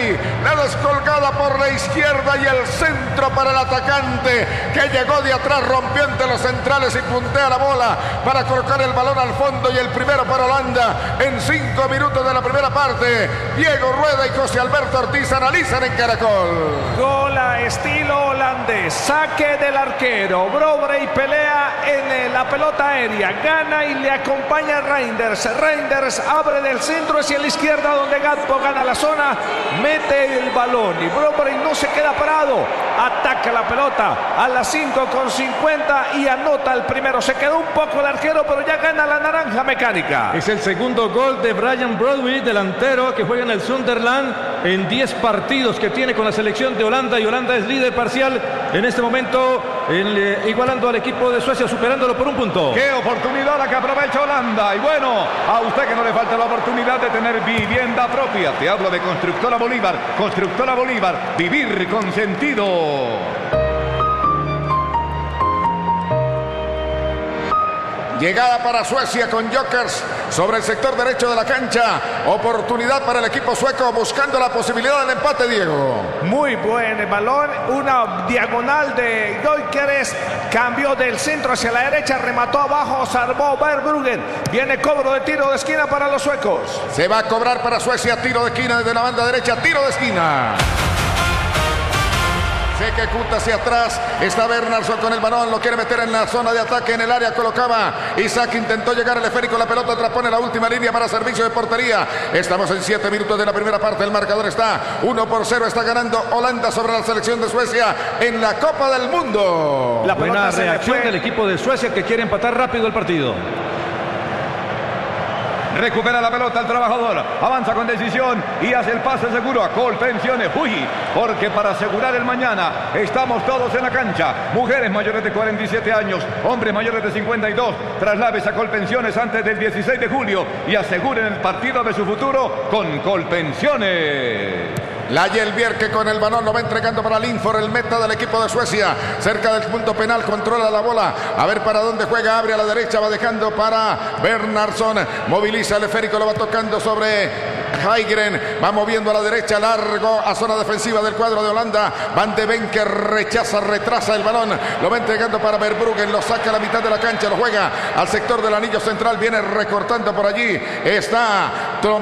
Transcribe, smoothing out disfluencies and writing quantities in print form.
Brobey, la descolgada por la izquierda y el centro para el atacante que llegó de atrás, rompió entre los centrales y puntea la bola para colocar el balón al fondo, y el primero para Holanda en 5 minutos de la primera parte. Diego Rueda y José Alberto Ortiz analizan en Caracol. Gol a estilo holandés, saque del arquero, Brobey pelea en la pelota aérea, gana y le acompaña Reinders. Reinders abre del centro hacia la izquierda donde Gakpo gana la zona, mete el balón y Brobey no se queda parado, ataca la pelota a las 5:50 y anota el primero. Se quedó un poco el arquero, pero ya gana la naranja mecánica. Es el segundo gol de Brian Brobey, delantero que juega en el Sunderland en 10 partidos que tiene con la selección de Holanda, y Holanda es líder parcial en este momento, igualando al equipo de Suecia, superándolo por un punto. ¡Qué oportunidad la que aprovecha Holanda! Y bueno, a usted que no le falta la oportunidad de tener vivienda propia. Te hablo de Constructora Bolívar. Constructora Bolívar, vivir con sentido. Llegada para Suecia con Jokers sobre el sector derecho de la cancha. Oportunidad para el equipo sueco buscando la posibilidad del empate, Diego. Muy buen balón, una diagonal de Gyökeres, cambió del centro hacia la derecha, remató abajo, salvó Verbruggen. Viene cobro de tiro de esquina para los suecos. Se va a cobrar para Suecia, tiro de esquina desde la banda derecha, tiro de esquina. Se ejecuta hacia atrás, está Bernardsson con el balón, lo quiere meter en la zona de ataque, en el área colocaba Isaac, intentó llegar al esférico, la pelota atrapó en la última línea para servicio de portería. Estamos en 7 minutos de la primera parte, el marcador está 1-0, está ganando Holanda sobre la selección de Suecia en la Copa del Mundo. La buena reacción del equipo de Suecia, que quiere empatar rápido el partido. Recupera la pelota el trabajador, avanza con decisión y hace el pase seguro a Colpensiones. Uy, porque para asegurar el mañana estamos todos en la cancha. Mujeres mayores de 47 años, hombres mayores de 52. Traslades a Colpensiones antes del 16 de julio y aseguren el partido de su futuro con Colpensiones. La Jelvier, que con el balón lo va entregando para Lindford, el meta del equipo de Suecia, cerca del punto penal, controla la bola, a ver para dónde juega, abre a la derecha, va dejando para Bernardsson, moviliza el esférico, lo va tocando sobre Heigren, va moviendo a la derecha, largo a zona defensiva del cuadro de Holanda. Van de Ven, que rechaza, retrasa el balón, lo va entregando para Verbruggen, lo saca a la mitad de la cancha, lo juega al sector del anillo central, viene recortando por allí, está